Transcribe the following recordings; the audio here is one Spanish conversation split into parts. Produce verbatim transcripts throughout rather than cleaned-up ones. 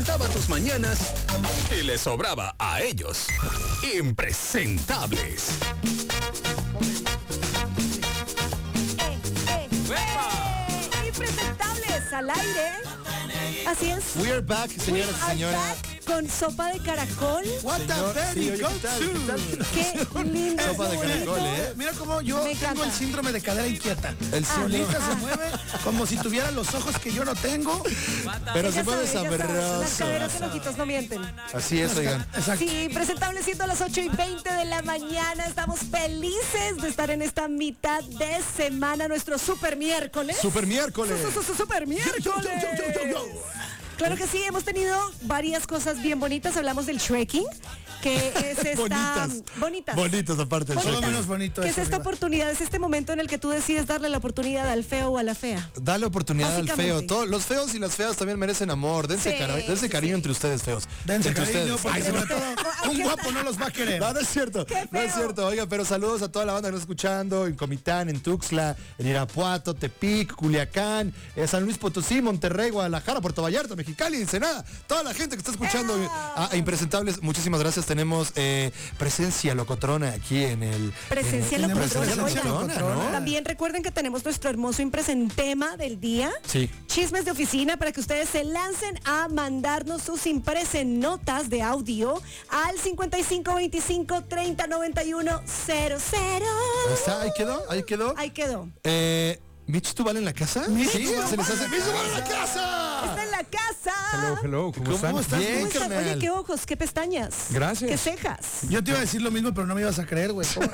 Daba tus mañanas y le sobraba a ellos. Impresentables. Eh, eh, eh, impresentables al aire. Así es. We are back, señoras y señores. Con sopa de caracol. What the very sí, good Qué lindo. Sopa de caracol, ¿eh? Mira cómo yo Me tengo encanta. el síndrome de cadera inquieta. El Solita síndrome. se mueve como si tuviera los ojos que yo no tengo. Pero Ella se mueve sabe, ella sabe. Las sabroso. caderas en ojitos no mienten. Así es, oigan. Exacto. Sí, presentable siendo las ocho y veinte de la mañana. Estamos felices de estar en esta mitad de semana, nuestro super miércoles. Super miércoles. Su- su- su- Super miércoles. Yo, yo, yo, yo, yo, yo. Claro que sí, hemos tenido varias cosas bien bonitas. Hablamos del trekking, que es esta... Bonitas. Bonitas. Bonitas aparte. del Todo show. menos bonito ¿Qué eso, es esta arriba. oportunidad? Es este momento en el que tú decides darle la oportunidad al feo o a la fea. Dale oportunidad al Básicamente. feo. Todo- los feos y las feas también merecen amor. Dense, Sí, cari- dense sí, cariño sí. entre ustedes, feos. Dense entre cariño, ustedes. porque Ay, sobre se me- todo un guapo no los va a querer. No, no es cierto. Qué No es feo. cierto. Oiga, pero saludos a toda la banda que nos está escuchando en Comitán, en Tuxtla, en Irapuato, Tepic, Culiacán, eh, San Luis Potosí, Monterrey, Guadalajara, Puerto Vallarta, Mexicali, Ensenada. Toda la gente que está escuchando a, a Impresentables, muchísimas gracias. Tenemos eh, presencia locotrona aquí en el... Presencia en el- locotrona. Presencia Oigan, locotrona, ¿no? También recuerden que tenemos nuestro hermoso impresentema del día. Sí. Chismes de oficina para que ustedes se lancen a mandarnos sus impresenotas de audio al cincuenta y cinco veinticinco treinta noventa y uno cero cero. Ahí está, ahí quedó, ahí quedó. Ahí quedó. Eh, ¿Mitch Tubal en la casa? Mitch Sí, Tubal se les hace... en la ¡Mitch Tubal en la casa! Está en la casa. Hello, hello, ¿cómo, ¿Cómo están? estás? Bien, ¿Cómo estás? carnal. Oye, qué ojos, qué pestañas. Gracias. Qué cejas. Yo te iba a decir lo mismo, pero no me ibas a creer, güey. ¿Cómo,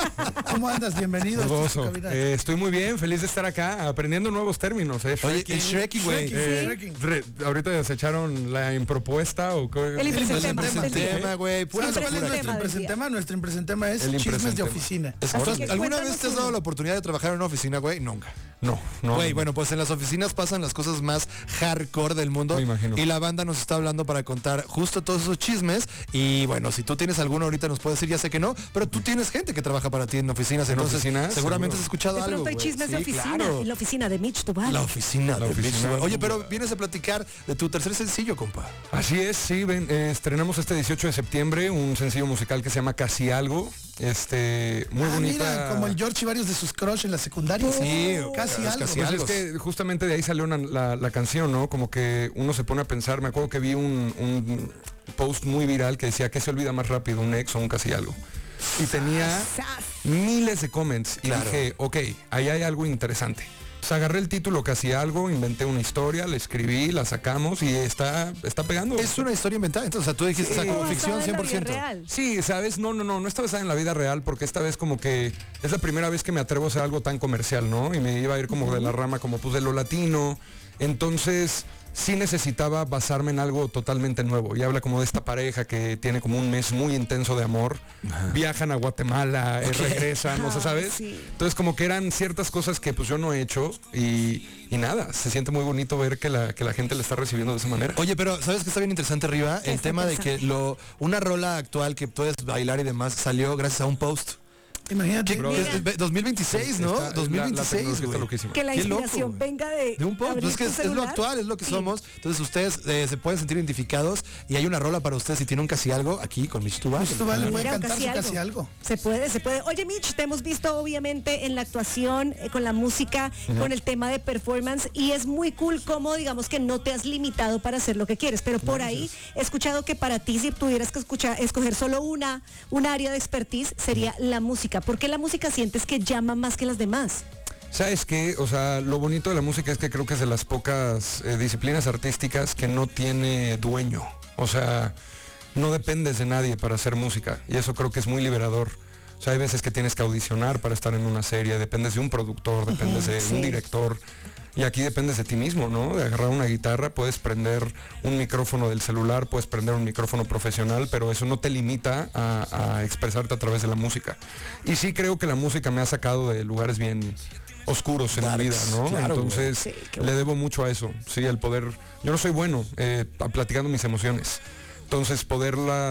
¿Cómo andas? Bienvenido. Qué Esta es tu gozo. cabina. Eh, estoy muy bien, feliz de estar acá, aprendiendo nuevos términos. Eh. Oye, Shrekking. el Shrek, güey. Shrekking. Eh, Shrekking. re- ahorita se echaron la impropuesta o qué? El impresentema. El impresentema, güey. Pura ¿Sabes cuál es locura. nuestro Tema del impresentema? Nuestro impresentema es El chismes de impresentema. oficina. Es- Así entonces, que ¿alguna cuéntanos vez te has dado uno. la oportunidad de trabajar en una oficina, güey? Nunca. No, no. Güey, bueno, pues en las oficinas pasan las cosas más hardcore del mundo. Me imagino. Y la banda nos está hablando para contar justo todos esos chismes. Y bueno, si tú tienes alguno ahorita nos puedes decir, ya sé que no, pero tú tienes gente que trabaja para ti en oficinas. ¿En Entonces, oficinas? seguramente Seguro. has escuchado De algo. pronto hay güey. chismes de Sí, oficina. claro. En la oficina de Mitch Tubal. La oficina. La de oficina. Mitch Tubal. Oye, pero vienes a platicar de tu tercer sencillo, compa. Así es, sí, ven, eh, estrenamos este dieciocho de septiembre un sencillo musical que se llama Casi Algo. Este, muy Ah, bonita. mira, como el George y varios de sus crush en la secundaria. Sí, casi es algo. casi Pues algo. es que justamente de ahí salió una- la, la canción, ¿no? Como que uno se pone a pensar, me acuerdo que vi un, un post muy viral que decía que se olvida más rápido, un ex o un casi algo. Y tenía Sas. miles de comments y Claro. dije, ok, ahí hay algo interesante. Pues agarré el título Casi Algo, inventé una historia, la escribí, la sacamos y está, está pegando. Es una historia inventada. Entonces, o sea, tú dijiste, Sí. o sea, como Oh, ficción estaba en la vida cien por ciento. real. Sí, ¿sabes? No, no, no, no está basada en la vida real porque esta vez como que es la primera vez que me atrevo a hacer algo tan comercial, ¿no? Y me iba a ir como de la rama como pues de lo latino. Entonces sí necesitaba basarme en algo totalmente nuevo. Y habla como de esta pareja que tiene como un mes muy intenso de amor. Viajan a Guatemala, eh, regresan, o sea, ¿sabes? sí. Entonces como que eran ciertas cosas que pues yo no he hecho y, y nada, se siente muy bonito ver que la, que la gente le está recibiendo de esa manera. Oye, pero ¿sabes qué está bien interesante arriba? El Está tema de que interesante. lo una rola actual que puedes bailar y demás salió gracias a un post. Imagínate. ¿Qué? Bro, Es- es dos mil veintiséis, ¿no? Está- la- la dos mil tecnología veintiséis, está güey. loquísima. Que la Qué loco, inspiración güey. venga de, De un post, abrir pues es que tu es, es lo celular. actual, es lo que Sí. somos. Entonces ustedes eh, se pueden sentir identificados y hay una rola para ustedes si tienen un casi algo aquí con Mitch Tubal. Mitch Tubal le puede Mira, cantar casi su algo. casi algo. Se puede, se puede. Oye, Mitch, te hemos visto obviamente en la actuación, eh, con la música, con el tema de performance, y es muy cool cómo, digamos, que no te has limitado para hacer lo que quieres, pero por ahí he escuchado que para ti, si tuvieras que escuchar, escoger solo una, un área de expertise, sería la música. ¿Por qué la música sientes que llama más que las demás? ¿Sabes qué? O sea, lo bonito de la música es que creo que es de las pocas eh, disciplinas artísticas que no tiene dueño. O sea, no dependes de nadie para hacer música y eso creo que es muy liberador. O sea, hay veces que tienes que audicionar para estar en una serie, dependes de un productor, dependes de sí. un director. Y aquí dependes de ti mismo, ¿no? De agarrar una guitarra, puedes prender un micrófono del celular, puedes prender un micrófono profesional, pero eso no te limita a, a expresarte a través de la música. Y sí creo que la música me ha sacado de lugares bien oscuros en mi vida, ¿no? claro, Entonces güey. Sí, qué le debo mucho a eso, sí, el poder. Yo no soy bueno eh, a- platicando mis emociones. Entonces poderlas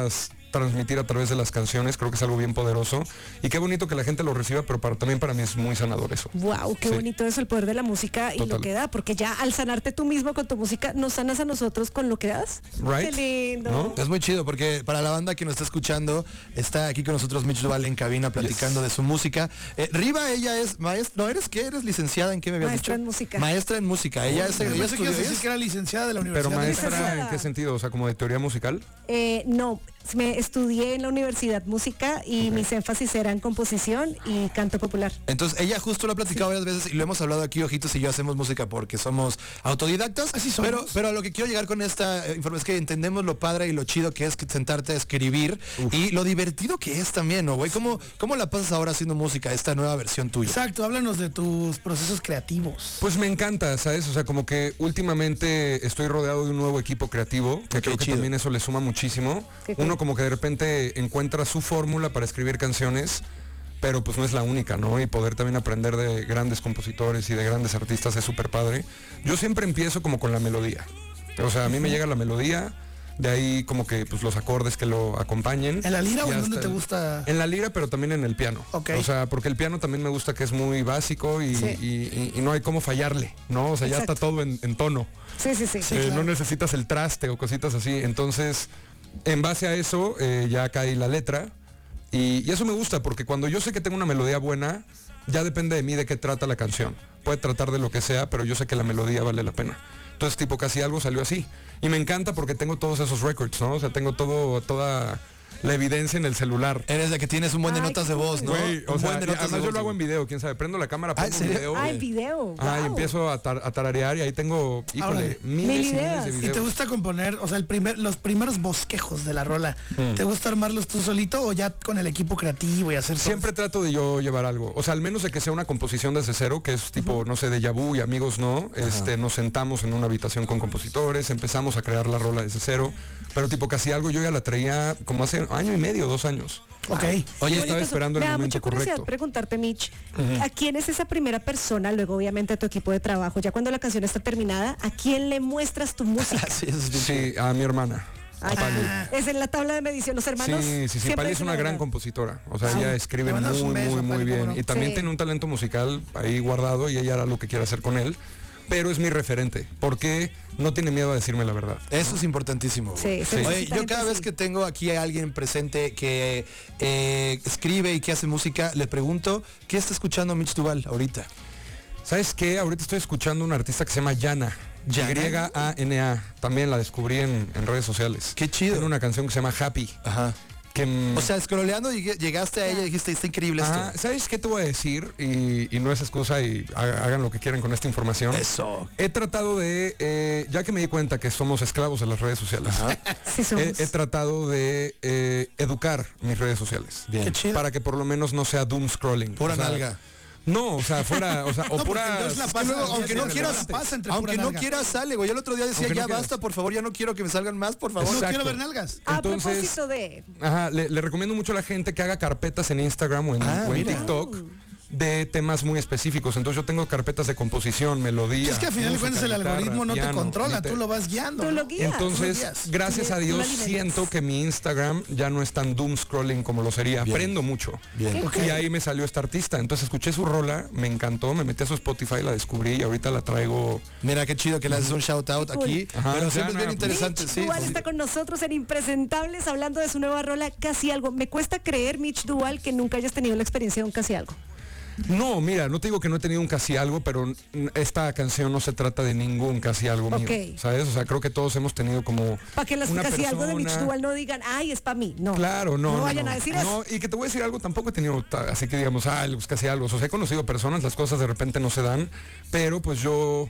transmitir a través de las canciones, creo que es algo bien poderoso. Y qué bonito que la gente lo reciba, pero para, también para mí es muy sanador eso. Wow, qué Sí. bonito es el poder de la música y Total. lo que da, porque ya al sanarte tú mismo con tu música, nos sanas a nosotros con lo que das. Right. Qué lindo. ¿No? Es muy chido porque para la banda que nos está escuchando, está aquí con nosotros Mitch Duval en cabina platicando de su música. Eh, Riva, ella es maestra, ¿no eres qué? ¿Eres licenciada en qué me habías Maestra dicho? en música. Maestra en música. Ella es, Yo ella pensé que estudió, ibas a ella decir es- que era licenciada de la Universidad. Pero de maestra, Licenciada. ¿en qué sentido? O sea, como de teoría musical. Eh, no, me estudié en la Universidad Música y mis énfasis eran composición y canto popular. Entonces, ella justo lo ha platicado varias veces y lo hemos hablado aquí, Ojitos y yo hacemos música porque somos autodidactas. Así somos. Pero, pero a lo que quiero llegar con esta eh, información es que entendemos lo padre y lo chido que es que sentarte a escribir y lo divertido que es también, ¿no, güey? ¿Cómo, ¿Cómo la pasas ahora haciendo música, esta nueva versión tuya? Exacto, háblanos de tus procesos creativos. Pues me encanta, ¿sabes? O sea, como que últimamente estoy rodeado de un nuevo equipo creativo, que Ok, creo que chido. también eso le suma muchísimo. Qué cool. Uno como que de repente encuentra su fórmula para escribir canciones, pero pues no es la única, ¿no? Y poder también aprender de grandes compositores y de grandes artistas es súper padre. Yo siempre empiezo como con la melodía. O sea, a mí me llega la melodía, de ahí como que pues los acordes que lo acompañen. ¿En la lira o y en dónde hasta te el- gusta? En la lira, pero también en el piano. Ok. O sea, porque el piano también me gusta que es muy básico y, Sí. y- y- y no hay cómo fallarle, ¿no? O sea, ya Exacto. está todo en, en tono. Sí, sí, sí. Eh, No necesitas el traste o cositas así. Entonces, en base a eso, eh, ya cae la letra. Y, y eso me gusta, porque cuando yo sé que tengo una melodía buena, ya depende de mí de qué trata la canción. Puede tratar de lo que sea, pero yo sé que la melodía vale la pena. Entonces, tipo, casi algo salió así. Y me encanta porque tengo todos esos records, ¿no? O sea, tengo todo, toda la evidencia en el celular. Eres de que tienes un buen de Ay, notas qué de voz, ¿no? Güey, o un sea, buen de y notas además de yo voz, lo hago en güey. video, quién sabe, prendo la cámara, Ah, ¿en pongo un serio? video. Ah, en video. Ah, y wow. empiezo a, tar- a tararear y ahí tengo, híjole, Órale. miles Mil y miles ideas. de ¿Y ¿Y videos. te gusta componer, o sea, el primer, los primeros bosquejos de la rola, ¿te gusta armarlos tú solito o ya con el equipo creativo y hacer todo? Siempre trato de yo llevar algo, o sea, al menos de que sea una composición desde cero, que es tipo, no sé, de vu y amigos no, este, nos sentamos en una habitación con compositores, empezamos a crear la rola desde cero, pero tipo casi algo yo ya la traía como hace año y medio, dos años. Ok. Oye, Qué estaba bonito eso. esperando el Me da momento mucha curiosidad correcto. preguntarte, Mitch, ¿a quién es esa primera persona, luego obviamente tu equipo de trabajo, ya cuando la canción está terminada, a quién le muestras tu música? Sí, eso es bien chido. Sí, a mi hermana. A Ay, Pali. es en la tabla de medición, los hermanos. Sí, sí, sí, siempre Pali es dicen una la gran verdad. compositora. O sea, Sí. ella escribe Le mandamos muy, un beso muy, a muy Pali, bien. cómo no. Y también Sí. tiene un talento musical ahí guardado y ella hará lo que quiera hacer con él. Pero es mi referente, porque no tiene miedo a decirme la verdad. Eso es importantísimo. güey. Sí, se Oye, necesita yo gente cada vez así. que tengo aquí a alguien presente que eh, escribe y que hace música, le pregunto, ¿qué está escuchando Mitch Duval ahorita? ¿Sabes qué? Ahorita estoy escuchando una artista que se llama Yana. ¿Yana? Y A N A. También la descubrí en, en redes sociales. Qué chido. Tiene una canción que se llama Happy. Ajá. Que, mm, O sea, scrolleando llegué- llegaste a ella y dijiste, está increíble ajá, esto. ¿sabes qué te voy a decir? Y, y no es excusa y ha- hagan lo que quieran con esta información. Eso. He tratado de, eh, ya que me di cuenta que somos esclavos de las redes sociales, Sí somos. he, he tratado de eh, educar mis redes sociales. Bien. Qué chido. Para que por lo menos no sea doom scrolling. Pura O sea, nalga. No, o sea, fuera, o sea, o No, porque pura. entonces la Es que pasa- luego, ya aunque se no le quieras, pasa, pasa entre aunque pura no nalga. quieras sale, güey. Yo el otro día decía, Aunque no ya quieras. basta, por favor, ya no quiero que me salgan más, por favor. No Exacto. quiero ver nalgas. A Entonces, propósito de... Ajá, le, le recomiendo mucho a la gente que haga carpetas en Instagram o en, Ah, o en mira. TikTok de temas muy específicos. Entonces yo tengo carpetas de composición, melodía. Es que al final de música, cuentas el guitarra, algoritmo no te piano, controla, ni te- tú lo vas guiando. Tú lo ¿no? guías. Entonces, guías. gracias a Tú Dios la alimentas. siento que mi Instagram ya no es tan doom scrolling como lo sería. Bien. Aprendo mucho. Bien. Ok. Y ahí me salió esta artista. Entonces escuché su rola, me encantó, me metí a su Spotify, la descubrí y ahorita la traigo. Mira qué chido que le haces un shout out Qué cool. aquí. Ajá, pero siempre es Diana, bien interesante, Mitch sí. Duval sí. está con nosotros en Impresentables hablando de su nueva rola Casi Algo. Me cuesta creer, Mitch Duval, que nunca hayas tenido la experiencia de un Casi Algo. No, mira, no te digo que no he tenido un casi algo, pero mm, esta canción no se trata de ningún casi algo mío. Ok. ¿Sabes? O sea, creo que todos hemos tenido como. Para que las una Casi Algo de Mitch persona- Duval no digan, ay, es para mí. No. Claro, no. No vayan no. a decir No, eso. y que te voy a decir algo, tampoco he tenido, ta- así que digamos, ah, pues casi algo. O sea, he conocido personas, las cosas de repente no se dan, pero pues yo,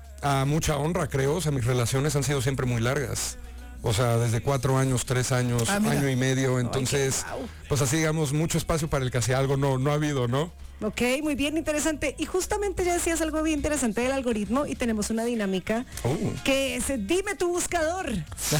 a mucha honra creo, o sea, mis relaciones han sido siempre muy largas. O sea, desde cuatro años, tres años, Ah, mira. año y medio. Entonces, guau. pues así digamos, mucho espacio para el casi algo no, no ha habido, ¿no? Ok, muy bien, interesante. Y justamente ya decías algo bien interesante del algoritmo y tenemos una dinámica Oh. que es dime tu buscador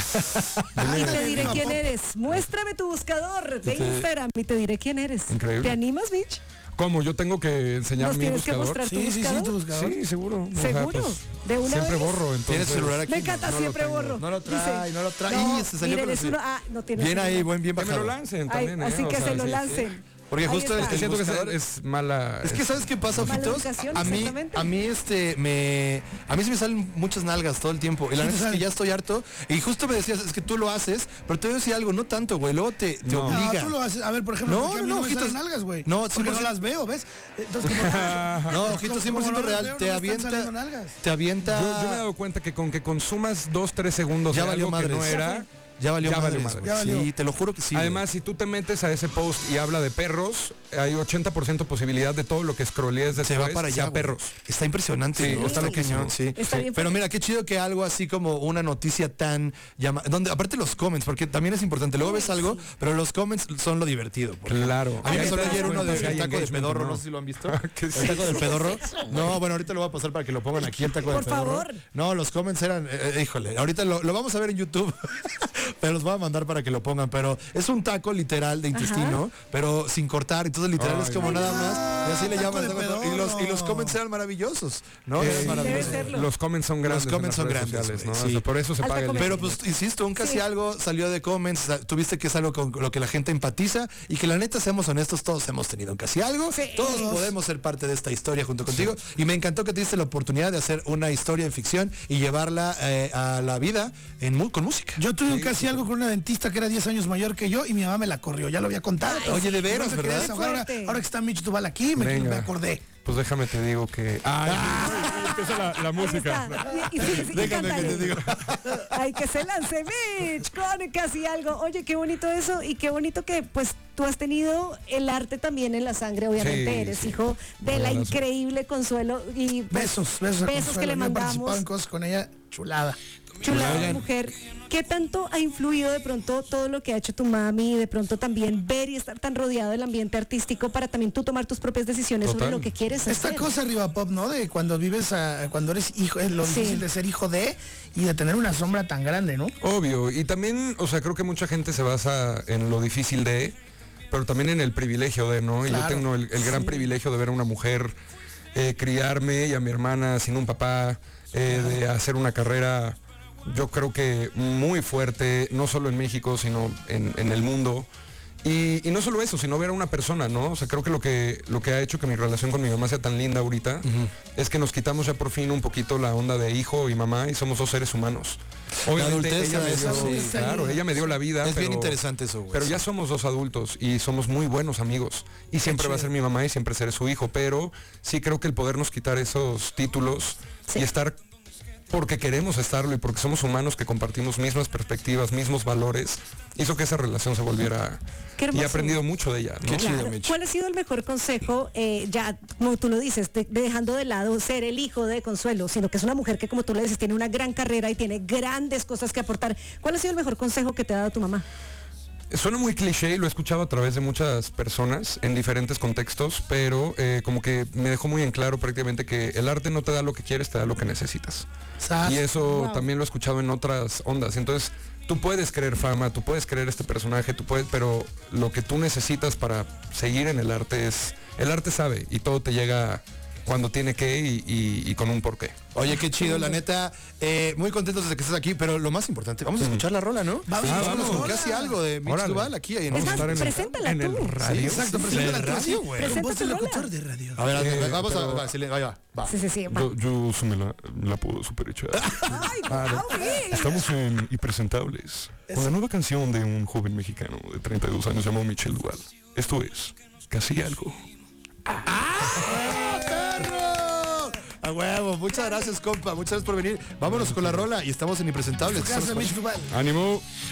y te diré quién eres. Muéstrame tu buscador de Instagram y te diré quién eres. Increíble. ¿Te animas, Mitch? ¿Cómo? ¿Yo tengo que enseñar ¿Nos mi tienes que buscador? mostrar tu Sí, sí, sí, buscador? tu buscador. Sí, seguro. O sea, ¿Seguro? pues, ¿De una siempre vez? borro, entonces. ¿Tienes celular aquí? Me encanta, no lo siempre tengo. borro. No lo trae, Dice, no lo trae. no, Ih, se salió miren, con es el- uno, ah, no tiene Bien ahí, celular. buen, bien Que me bajado. lo lancen Ay, también, ¿eh? así O que sea, se lo sí. lancen. Porque Ahí justo está. el Siento que buscador- es, es mala. Es que ¿sabes qué pasa, Mala ojitos? educación, A mí, exactamente. a mí este me a mí se me salen muchas nalgas todo el tiempo. Y la Sí, neta te es que salen. ya estoy harto. Y justo me decías, es que tú lo haces, pero te voy a decir algo, no tanto, güey. Luego te, te No. No, obliga. tú lo haces. A ver, por ejemplo, No, porque a mí no, no, me ojitos. salen nalgas, güey. No, porque cien por no ciento. las veo, ¿ves? Entonces, como, No, ojito, como cien por ciento no las real. veo, te no me están avienta. saliendo nalgas. Te avienta. Yo, yo me he dado cuenta que con que consumas dos, tres segundos Ya de valió algo que madres. no era. Ya valió Ya valió madres, madres. güey. Ya valió. Sí, te lo juro que sí. Además, si tú te metes a ese post y habla de perros, hay ochenta por ciento posibilidad de todo lo que scrollees güey. se después va para allá. sea güey. perros. Está impresionante. Sí, ¿no? está loquísimo. cañón, sí. Está bien Pero fuerte. mira, qué chido que algo así como una noticia tan llama, donde aparte los comments, porque también es importante. Luego ves algo, pero los comments son lo divertido. por ejemplo. Claro. A mí Y me ahí salió te das ayer uno cuenta de si hay el taco de engagement o pedorro, no. no sé si lo han visto. ¿Qué es El taco del pedorro. No, bueno, ahorita lo voy a pasar para que lo pongan aquí, el taco del Por pedorro. favor. No, los comments eran, eh, eh, híjole, ahorita lo, lo vamos a ver en YouTube, pero los voy a mandar para que lo pongan. Pero es un taco literal de intestino, pero sin cortar. Entonces literal Ay, es como Ay, nada no. más. Y así le Taco llaman. de taco de pedorro. Y los, y los comments eran maravillosos, ¿no? Eh, Eran sí, maravillosos. debe serlo. Los comments son grandes. Los comments en son las redes grandes, sociales, ¿no? güey, O sea, sí. por eso se Alta paga el comedia. Pero pues, insisto, un casi Sí. algo salió de comments, o sea, tuviste que es algo con lo que la gente empatiza y que la neta, seamos honestos, todos hemos tenido un casi algo, Sí. todos podemos ser parte de esta historia junto contigo y me encantó que te diste la oportunidad de hacer una historia en ficción y llevarla eh, a la vida en mu- con música. Yo tuve un casi algo con una dentista que era diez años mayor que yo y mi mamá me la corrió, ya lo había contado. Oye, de veras, No te ¿verdad? creas, Ahora, Fuerte. ahora que está Mitch Duval aquí, me, Venga. me acordé. Pues déjame te digo que. Ay, empieza la, la Ahí música. está. Y, y sí, sí, y Déjame que cántale. te digo. Ay, que se lance Mitch con casi algo. Oye, qué bonito eso y qué bonito que pues tú has tenido el arte también en la sangre, obviamente. Sí, Eres sí. hijo de la Abrazo. increíble Consuelo y pues, Besos, besos. a besos Consuelo. que le Yo he participado mandamos. en cosas con ella, chulada. Chula Oigan. mujer. ¿Qué tanto ha influido de pronto todo lo que ha hecho tu mami y de pronto también ver y estar tan rodeado del ambiente artístico para también tú tomar tus propias decisiones sobre Total. lo que quieres Esta hacer? cosa arriba pop, ¿no? De cuando vives, a, cuando eres hijo, es lo Sí. difícil de ser hijo de y de tener una sombra tan grande, ¿no? Obvio. Y también, o sea, creo que mucha gente se basa en lo difícil de, pero también en el privilegio de, ¿no? Y yo Claro. tengo el, el gran privilegio de ver a una mujer eh, criarme y a mi hermana sin un papá, eh, de hacer una carrera, yo creo que muy fuerte, no solo en México, sino en, en el mundo. Y, y no solo eso, sino ver a una persona, ¿no? O sea, creo que lo que lo que ha hecho que mi relación con mi mamá sea tan linda ahorita es que nos quitamos ya por fin un poquito la onda de hijo y mamá y somos dos seres humanos. Obviamente adultez ella te me da dio, eso, sí. claro, ella me dio la vida. Es bien pero- interesante eso, güey. Pero ya somos dos adultos y somos muy buenos amigos. Y siempre va a ser mi mamá y siempre seré su hijo. Pero sí creo que el podernos quitar esos títulos Sí. y estar porque queremos estarlo y porque somos humanos que compartimos mismas perspectivas, mismos valores, hizo que esa relación se volviera... Qué Y hermoso. he aprendido mucho de ella, ¿no? Qué chido, Claro. Mitch. ¿Cuál ha sido el mejor consejo, eh, ya como tú lo dices, de- de dejando de lado ser el hijo de Consuelo, sino que es una mujer que, como tú le dices, tiene una gran carrera y tiene grandes cosas que aportar? ¿Cuál ha sido el mejor consejo que te ha dado tu mamá? Suena muy cliché y lo he escuchado a través de muchas personas en diferentes contextos, pero eh, como que me dejó muy en claro prácticamente que el arte no te da lo que quieres, te da lo que necesitas. Sas. Y eso Wow. también lo he escuchado en otras ondas. Entonces, tú puedes querer fama, tú puedes querer este personaje, tú puedes, pero lo que tú necesitas para seguir en el arte es, el arte sabe y todo te llega cuando tiene que y, y- y con un porqué. Oye, qué chido, la neta, eh, muy contentos de que estés aquí, pero lo más importante, vamos a escuchar la rola, ¿no? Vamos, Ah, vamos, vámonos con hola. casi algo de Mitch Órale. Duval aquí. Ahí en Es vamos a más, estar en el- preséntala en tú. el radio. Sí, Exacto, sí, presenta sí, la radio, radio, güey. Presenta Con voz de tu rola. locutor de radio. A ver, a ver, Eh, vamos a... pero- va, sí, le- ahí va, va. Sí, sí, sí. va. Yo, yo se me la, la puedo super echar. Ay, wow, bien. Estamos en Impresentables, con la nueva canción de un joven mexicano de treinta y dos años llamado Michel Duval. Esto es Casi Algo. ¡Perro! A huevo, muchas gracias, compa, muchas gracias por venir. Vámonos con la rola y estamos en Impresentables. Casa Mitch Duval. ¡Ánimo!